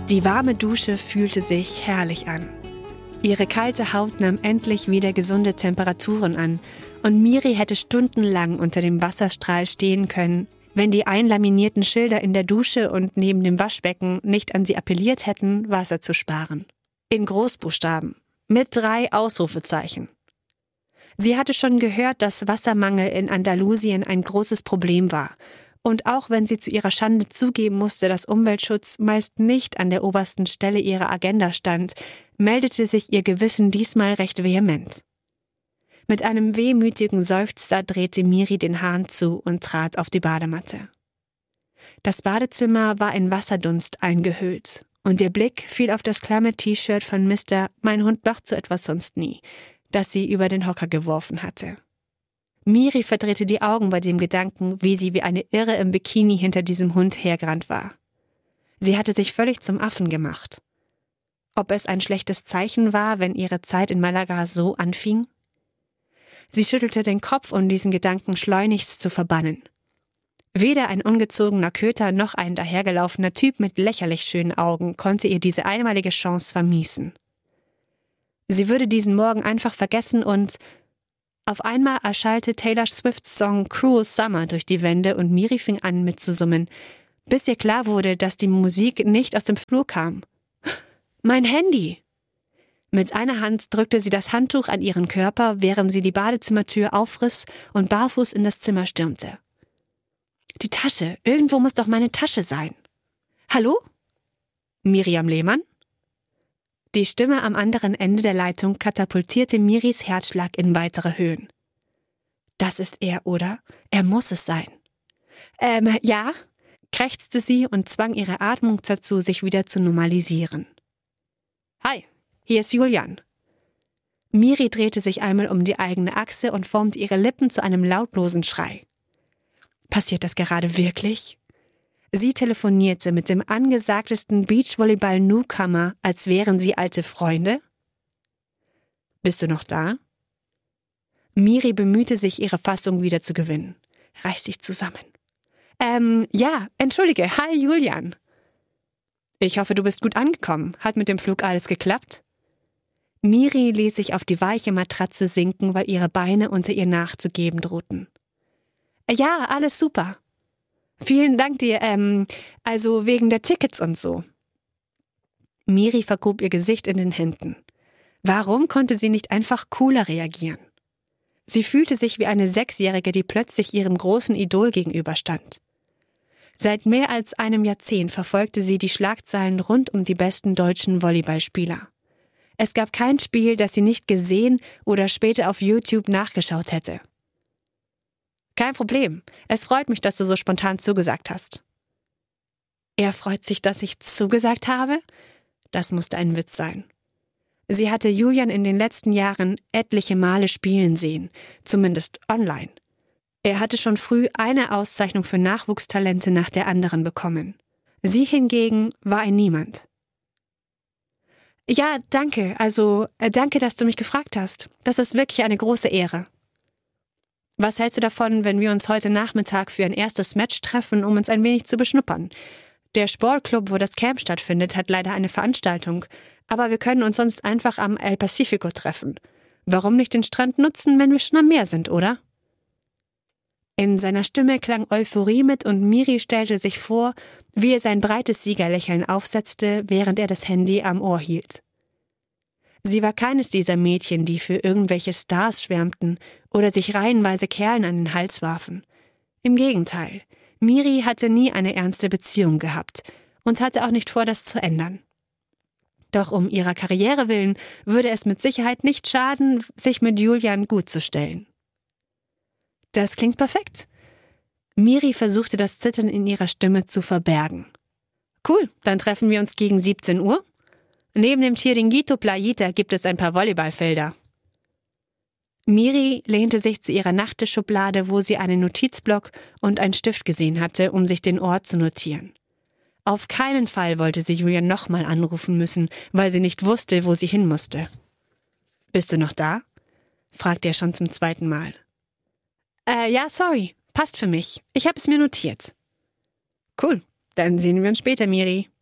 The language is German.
Die warme Dusche fühlte sich herrlich an. Ihre kalte Haut nahm endlich wieder gesunde Temperaturen an und Miri hätte stundenlang unter dem Wasserstrahl stehen können, wenn die einlaminierten Schilder in der Dusche und neben dem Waschbecken nicht an sie appelliert hätten, Wasser zu sparen. In Großbuchstaben, mit 3 Ausrufezeichen. Sie hatte schon gehört, dass Wassermangel in Andalusien ein großes Problem war. Und auch wenn sie zu ihrer Schande zugeben musste, dass Umweltschutz meist nicht an der obersten Stelle ihrer Agenda stand, meldete sich ihr Gewissen diesmal recht vehement. Mit einem wehmütigen Seufzer drehte Miri den Hahn zu und trat auf die Badematte. Das Badezimmer war in Wasserdunst eingehüllt und ihr Blick fiel auf das klamme T-Shirt von Mr. Mein Hund macht so etwas sonst nie, das sie über den Hocker geworfen hatte. Miri verdrehte die Augen bei dem Gedanken, wie sie wie eine Irre im Bikini hinter diesem Hund hergerannt war. Sie hatte sich völlig zum Affen gemacht. Ob es ein schlechtes Zeichen war, wenn ihre Zeit in Malaga so anfing? Sie schüttelte den Kopf, um diesen Gedanken schleunigst zu verbannen. Weder ein ungezogener Köter noch ein dahergelaufener Typ mit lächerlich schönen Augen konnte ihr diese einmalige Chance vermiesen. Sie würde diesen Morgen einfach vergessen und auf einmal erschallte Taylor Swifts Song Cruel Summer durch die Wände und Miri fing an mitzusummen, bis ihr klar wurde, dass die Musik nicht aus dem Flur kam. Mein Handy! Mit einer Hand drückte sie das Handtuch an ihren Körper, während sie die Badezimmertür aufriss und barfuß in das Zimmer stürmte. Die Tasche, irgendwo muss doch meine Tasche sein. Hallo? Miriam Lehmann? Die Stimme am anderen Ende der Leitung katapultierte Miris Herzschlag in weitere Höhen. Das ist er, oder? Er muss es sein. Ja, krächzte sie und zwang ihre Atmung dazu, sich wieder zu normalisieren. Hi, hier ist Julian. Miri drehte sich einmal um die eigene Achse und formte ihre Lippen zu einem lautlosen Schrei. Passiert das gerade wirklich? Sie telefonierte mit dem angesagtesten Beachvolleyball-Newcomer, als wären sie alte Freunde? Bist du noch da? Miri bemühte sich, ihre Fassung wieder zu gewinnen. Reiß dich zusammen. Ja, entschuldige. Hi, Julian. Ich hoffe, du bist gut angekommen. Hat mit dem Flug alles geklappt? Miri ließ sich auf die weiche Matratze sinken, weil ihre Beine unter ihr nachzugeben drohten. Ja, alles super. Vielen Dank dir, also wegen der Tickets und so. Miri vergrub ihr Gesicht in den Händen. Warum konnte sie nicht einfach cooler reagieren? Sie fühlte sich wie eine 6-Jährige, die plötzlich ihrem großen Idol gegenüberstand. Seit mehr als einem Jahrzehnt verfolgte sie die Schlagzeilen rund um die besten deutschen Volleyballspieler. Es gab kein Spiel, das sie nicht gesehen oder später auf YouTube nachgeschaut hätte. Kein Problem. Es freut mich, dass du so spontan zugesagt hast. Er freut sich, dass ich zugesagt habe? Das musste ein Witz sein. Sie hatte Julian in den letzten Jahren etliche Male spielen sehen, zumindest online. Er hatte schon früh eine Auszeichnung für Nachwuchstalente nach der anderen bekommen. Sie hingegen war ein Niemand. Ja, danke. Danke, dass du mich gefragt hast. Das ist wirklich eine große Ehre. Was hältst du davon, wenn wir uns heute Nachmittag für ein erstes Match treffen, um uns ein wenig zu beschnuppern? Der Sportclub, wo das Camp stattfindet, hat leider eine Veranstaltung, aber wir können uns sonst einfach am El Pacifico treffen. Warum nicht den Strand nutzen, wenn wir schon am Meer sind, oder? In seiner Stimme klang Euphorie mit und Miri stellte sich vor, wie er sein breites Siegerlächeln aufsetzte, während er das Handy am Ohr hielt. Sie war keines dieser Mädchen, die für irgendwelche Stars schwärmten oder sich reihenweise Kerlen an den Hals warfen. Im Gegenteil, Miri hatte nie eine ernste Beziehung gehabt und hatte auch nicht vor, das zu ändern. Doch um ihrer Karriere willen würde es mit Sicherheit nicht schaden, sich mit Julian gut zu stellen. Das klingt perfekt. Miri versuchte das Zittern in ihrer Stimme zu verbergen. Cool, dann treffen wir uns gegen 17 Uhr. Neben dem Chiringuito Playita gibt es ein paar Volleyballfelder. Miri lehnte sich zu ihrer Nachttischschublade, wo sie einen Notizblock und einen Stift gesehen hatte, um sich den Ort zu notieren. Auf keinen Fall wollte sie Julian nochmal anrufen müssen, weil sie nicht wusste, wo sie hin musste. »Bist du noch da?« fragte er schon zum 2. Mal. Ja, sorry, passt für mich. Ich habe es mir notiert.« Cool, dann sehen wir uns später, Miri.